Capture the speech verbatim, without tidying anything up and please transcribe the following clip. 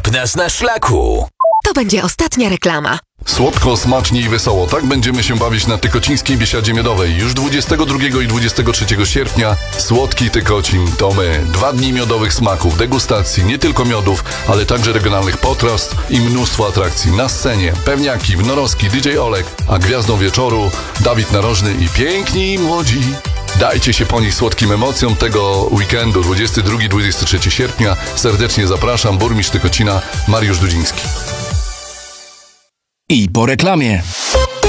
Złap nas na szlaku. To będzie ostatnia reklama. Słodko, smacznie i wesoło. Tak będziemy się bawić na Tykocińskiej Biesiadzie Miodowej. Już dwudziestego drugiego i dwudziestego trzeciego sierpnia Słodki Tykocin to my. Dwa dni miodowych smaków, degustacji, nie tylko miodów, ale także regionalnych potraw i mnóstwo atrakcji. Na scenie Pewniaki, Wnorowski, D J Olek, a gwiazdą wieczoru Dawid Narożny i piękni i młodzi. Dajcie się po nich słodkim emocjom tego weekendu, dwudziestego drugiego do dwudziestego trzeciego sierpnia. Serdecznie zapraszam, burmistrz Tykocina Mariusz Dudziński. I po reklamie.